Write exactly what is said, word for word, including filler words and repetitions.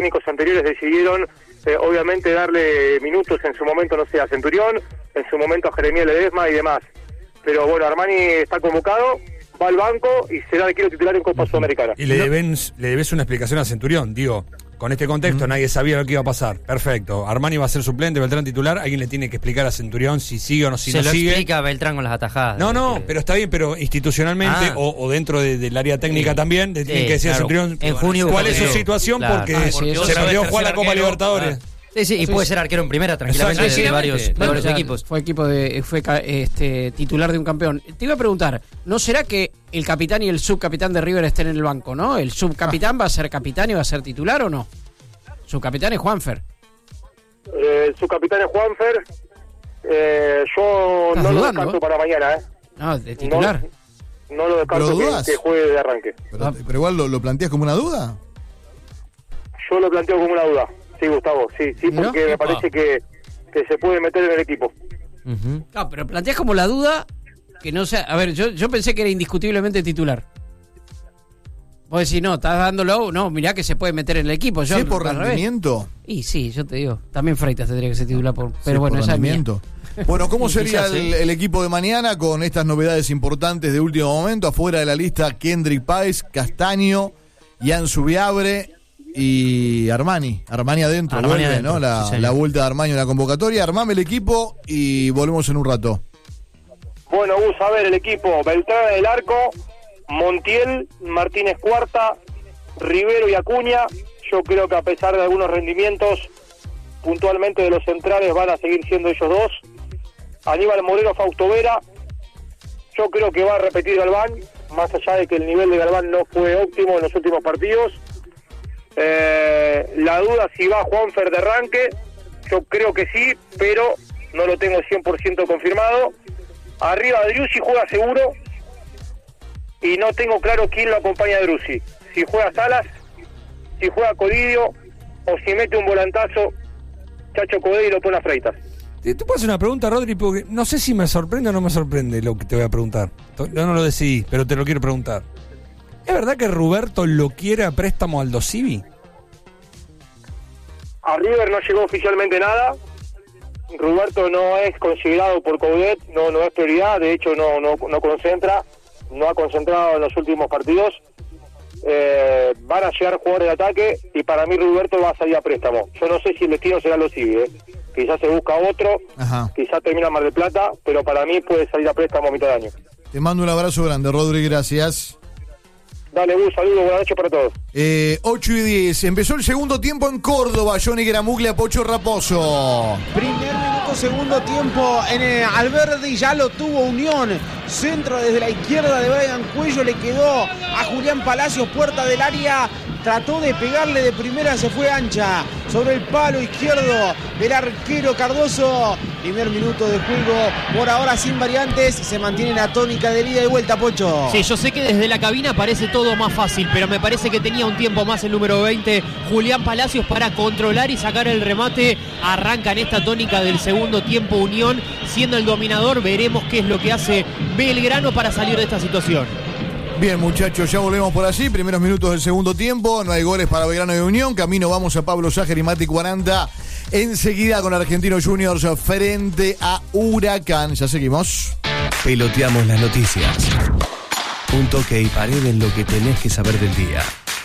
técnicos anteriores decidieron, eh, obviamente, darle minutos en su momento, no sé, a Centurión, en su momento a Jeremías Ledesma y demás. Pero bueno, Armani está convocado, va al banco y será arquero titular en Copa uh-huh. Sudamericana. Y le, deben, le debes una explicación a Centurión, digo, con este contexto uh-huh. nadie sabía lo que iba a pasar. Perfecto, Armani va a ser suplente, Beltrán titular, alguien le tiene que explicar a Centurión si sigue o no, si Se no lo sigue. explica Beltrán con las atajadas. No, no, que... pero está bien, pero institucionalmente ah. o, o dentro de, del área técnica eh, también, le tiene eh, que decir claro. a Centurión en junio, cuál es su situación, claro. porque, ah, porque se perdió jugar la Copa Libertadores. Ah. Sí, sí, y sí, puede sí. ser arquero en primera tranquilamente de, de varios, de bueno, varios ya, equipos. Fue equipo de fue este titular de un campeón. Te iba a preguntar, ¿no será que el capitán y el subcapitán de River estén en el banco, no? ¿El subcapitán ah. va a ser capitán y va a ser titular o no? Subcapitán es Juanfer. Eh, el subcapitán es Juanfer. Eh, yo no lo descarto para mañana, ¿eh? No, de titular. No, no lo descarto que, que juegue de arranque. Pero, ah. pero igual lo, lo planteas como una duda. Yo lo planteo como una duda. Sí, Gustavo, sí, sí, porque ¿no? me parece que, que se puede meter en el equipo. Uh-huh. Claro, pero planteas como la duda que no sea... A ver, yo, yo pensé que era indiscutiblemente titular. Vos decís, no, estás dándolo... No, mirá que se puede meter en el equipo. Yo, ¿Sí por rendimiento? Y sí, yo te digo. También Freitas tendría que ser titular, por, pero sí, bueno, por esa rendimiento. Es mía. Bueno, ¿cómo sería el, el equipo de mañana con estas novedades importantes de último momento? Afuera de la lista, Kendrick Páez, Castaño, Ian Subiabre... y Armani, Armani adentro, Armani vuelve, adentro, ¿no? La, sí, la vuelta de Armani en la convocatoria. Armame el equipo y volvemos en un rato. Bueno, Gus, a ver el equipo. Beltrán en el arco, Montiel, Martínez Cuarta, Rivero y Acuña. Yo creo que a pesar de algunos rendimientos puntualmente de los centrales van a seguir siendo ellos dos. Aníbal Moreno, Fausto Vera. Yo creo que va a repetir Galván, más allá de que el nivel de Galván no fue óptimo en los últimos partidos. Eh, la duda si va Juanfer de arranque, yo creo que sí, pero no lo tengo cien por ciento confirmado. Arriba Driussi juega seguro y no tengo claro quién lo acompaña a Driussi, si juega Salas, si juega Codidio o si mete un volantazo Chacho Codé y lo pone a Freitas. ¿Te puedo hacer una pregunta, Rodri? Porque no sé si me sorprende o no me sorprende lo que te voy a preguntar. Yo no lo decidí, pero te lo quiero preguntar. ¿Es verdad que Ruberto lo quiere a préstamo al Aldosivi? A River no llegó oficialmente nada. Ruberto no es considerado por Coudet, no no es prioridad, de hecho no no no concentra, no ha concentrado en los últimos partidos. Eh, van a llegar jugadores de ataque y para mí Ruberto va a salir a préstamo. Yo no sé si el destino será Aldosivi, ¿eh? Quizás se busca otro, Ajá. quizás termina Mar del Plata, pero para mí puede salir a préstamo a mitad de año. Te mando un abrazo grande, Rodri, gracias. Dale, un saludo, buenas noches para todos. Eh, ocho y diez, empezó el segundo tiempo en Córdoba, Johnny Gramuglia, Pocho Raposo. Primer minuto, segundo tiempo en el Alberdi, ya lo tuvo Unión. Centro desde la izquierda de Brian Cuello, le quedó a Julián Palacios, puerta del área. Trató de pegarle de primera, se fue ancha sobre el palo izquierdo del arquero Cardoso. Primer minuto de juego, por ahora sin variantes, se mantiene la tónica de ida y vuelta, Pocho. Sí, yo sé que desde la cabina parece todo más fácil, pero me parece que tenía un tiempo más el número veinte, Julián Palacios, para controlar y sacar el remate. Arranca en esta tónica del segundo tiempo Unión, siendo el dominador. Veremos qué es lo que hace Belgrano para salir de esta situación. Bien, muchachos, ya volvemos por allí. Primeros minutos del segundo tiempo. No hay goles para Belgrano de Unión. Camino vamos a Pablo Ságer y Mati cuarenta. Enseguida con Argentinos Juniors frente a Huracán. Ya seguimos. Peloteamos las noticias. Un toque y pared en lo que tenés que saber del día.